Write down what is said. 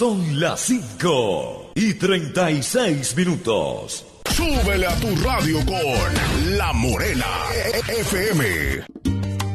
Son las 5:36. Súbele a tu radio con La Morena FM.